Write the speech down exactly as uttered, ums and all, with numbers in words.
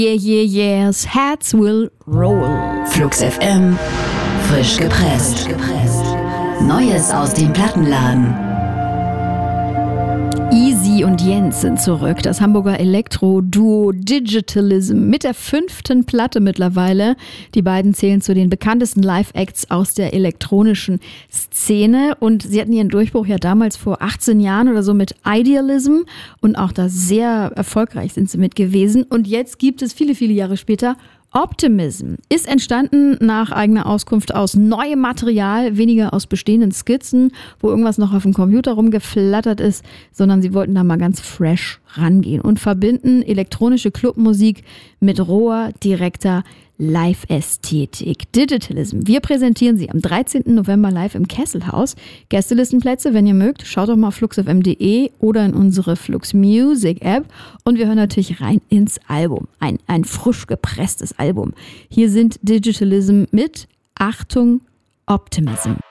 Yeah, yeah, yes, heads will roll. Flux F M, frisch gepresst. Neues aus dem Plattenladen. Easy und Jens sind zurück. Das Hamburger Elektro-Duo Digitalism mit der fünften Platte mittlerweile. Die beiden zählen zu den bekanntesten Live-Acts aus der elektronischen Szene. Und sie hatten ihren Durchbruch ja damals vor achtzehn Jahren oder so mit Idealism. Und auch da sehr erfolgreich sind sie mit gewesen. Und jetzt gibt es viele, viele Jahre später Optimism. Ist entstanden nach eigener Auskunft aus neuem Material, weniger aus bestehenden Skizzen, wo irgendwas noch auf dem Computer rumgeflattert ist, sondern sie wollten da mal ganz fresh rangehen und verbinden elektronische Clubmusik mit roher, direkter Live-Ästhetik. Digitalism. Wir präsentieren sie am dreizehnten November live im Kesselhaus. Gästelistenplätze, wenn ihr mögt, schaut doch mal flux f m punkt d e oder in unsere Flux Music App und wir hören natürlich rein ins Album. Ein, ein frisch gepresstes Album. Hier sind Digitalism mit Achtung, Optimism.